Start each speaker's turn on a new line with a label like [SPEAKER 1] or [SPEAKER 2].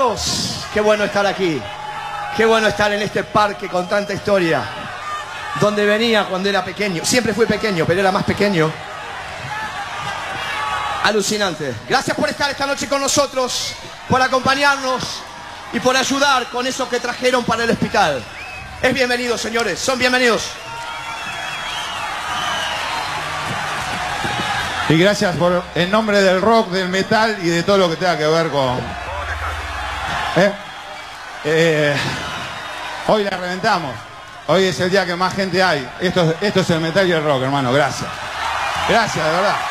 [SPEAKER 1] Carlos, qué bueno estar aquí. Qué bueno estar en este parque con tanta historia. Donde venía cuando era pequeño. Siempre fui pequeño, pero era más pequeño. Alucinante. Gracias por estar esta noche con nosotros, por acompañarnos y por ayudar con eso que trajeron para el hospital. Es bienvenido, señores. Son bienvenidos.
[SPEAKER 2] Y gracias por, en nombre del rock, del metal y de todo lo que tenga que ver con... hoy la reventamos. Hoy es el día que más gente hay. Esto es el metal y el rock, hermano. Gracias. Gracias, de verdad.